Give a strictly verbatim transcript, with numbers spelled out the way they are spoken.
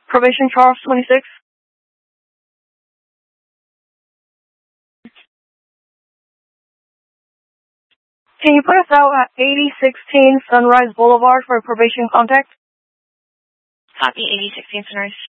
Probation Charles twenty-six. Can you put us out at eighty sixteen Sunrise Boulevard for a probation contact? Copy, eighty sixteen Sunrise.